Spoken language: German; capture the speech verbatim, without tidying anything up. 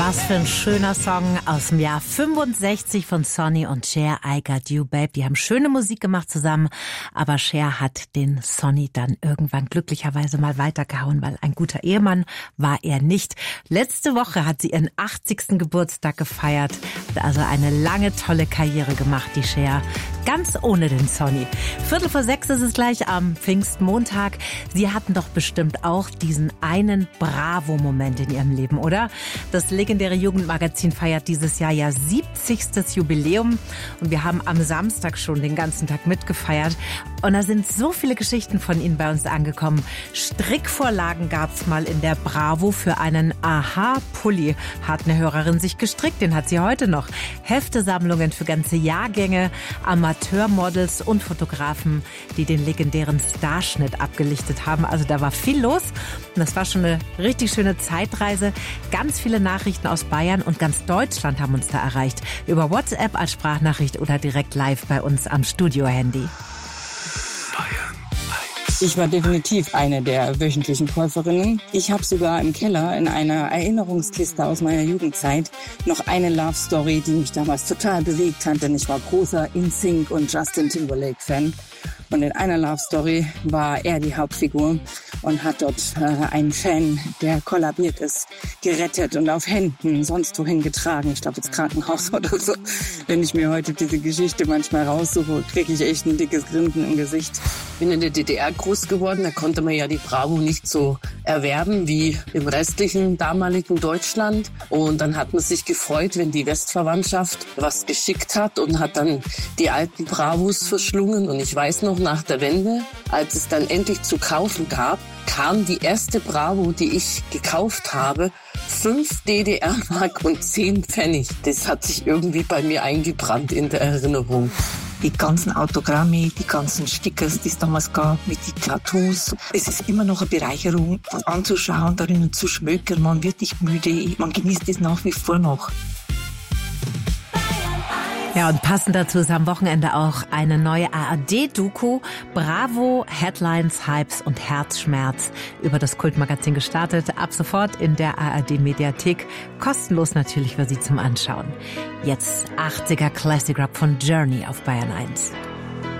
Was für ein schöner Song aus dem Jahr fünfundsechzig von Sonny und Cher, I Got You Babe. Die haben schöne Musik gemacht zusammen, aber Cher hat den Sonny dann irgendwann glücklicherweise mal weitergehauen, weil ein guter Ehemann war er nicht. Letzte Woche hat sie ihren achtzigsten Geburtstag gefeiert, hat also eine lange, tolle Karriere gemacht, die Cher, ganz ohne den Sonny. Viertel vor sechs ist es gleich am Pfingstmontag. Sie hatten doch bestimmt auch diesen einen Bravo-Moment in ihrem Leben, oder? Das legendäre Jugendmagazin feiert dieses Jahr ja siebzigstes Jubiläum und wir haben am Samstag schon den ganzen Tag mitgefeiert. Und da sind so viele Geschichten von Ihnen bei uns angekommen. Strickvorlagen gab's mal in der Bravo für einen Aha-Pulli. Hat eine Hörerin sich gestrickt, den hat sie heute noch. Heftesammlungen für ganze Jahrgänge, Amateurmodels und Fotografen, die den legendären Starschnitt abgelichtet haben. Also da war viel los und das war schon eine richtig schöne Zeitreise. Ganz viele Nachrichten aus Bayern und ganz Deutschland haben uns da erreicht. Über WhatsApp als Sprachnachricht oder direkt live bei uns am Studio-Handy. Ich war definitiv eine der wöchentlichen Käuferinnen. Ich habe sogar im Keller in einer Erinnerungskiste aus meiner Jugendzeit noch eine Love Story, die mich damals total bewegt hat, denn ich war großer In Sync und Justin Timberlake Fan. Und in einer Love Story war er die Hauptfigur und hat dort äh, einen Fan, der kollabiert ist, gerettet und auf Händen sonst wohin getragen. Ich glaube, ins Krankenhaus oder so. Wenn ich mir heute diese Geschichte manchmal raussuche, kriege ich echt ein dickes Grinsen im Gesicht. Ich bin in der D D R groß geworden, da konnte man ja die Bravo nicht so erwerben wie im restlichen damaligen Deutschland. Und dann hat man sich gefreut, wenn die Westverwandtschaft was geschickt hat und hat dann die alten Bravos verschlungen. Und ich weiß noch, nach der Wende, als es dann endlich zu kaufen gab, kam die erste Bravo, die ich gekauft habe, fünf D D R-Mark und zehn Pfennig. Das hat sich irgendwie bei mir eingebrannt in der Erinnerung. Die ganzen Autogramme, die ganzen Stickers, die es damals gab, mit den Tattoos. Es ist immer noch eine Bereicherung, das anzuschauen, darin zu schmökern. Man wird nicht müde, man genießt es nach wie vor noch. Ja, und passend dazu ist am Wochenende auch eine neue A R D-Doku, Bravo, Headlines, Hypes und Herzschmerz, über das Kultmagazin gestartet. Ab sofort in der A R D-Mediathek, kostenlos natürlich für Sie zum Anschauen. Jetzt achtziger Classic Rock von Journey auf Bayern eins.